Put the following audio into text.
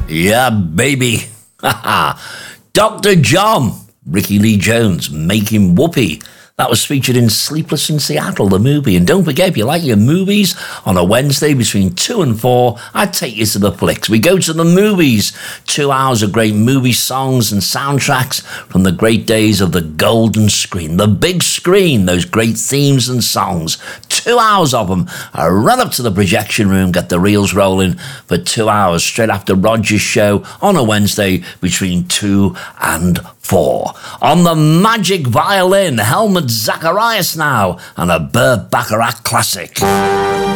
Yeah, baby. Dr. John, Ricky Lee Jones, Making Whoopee. That was featured in Sleepless in Seattle, the movie. And don't forget, if you like your movies, on a Wednesday between 2 and 4, I'd take you to the flicks. We go to the movies. 2 hours of great movie songs and soundtracks from the great days of the golden screen, the big screen, those great themes and songs. 2 hours of them. I run up to the projection room, get the reels rolling for 2 hours straight after Roger's show on a Wednesday between 2 and 4. On the magic violin, Helmut Zacharias now, and a Burt Bacharach classic.